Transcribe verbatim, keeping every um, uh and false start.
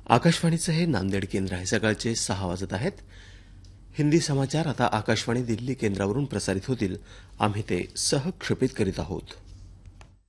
आकाशवाणीचं हे नांदेड केंद्र आहे. सकाळचे सहा वाजत आहेत. हिंदी समाचार आता आकाशवाणी दिल्ली केंद्रावरून प्रसारित होतील. आम्ही ते सहक्षेपित करीत आहोत.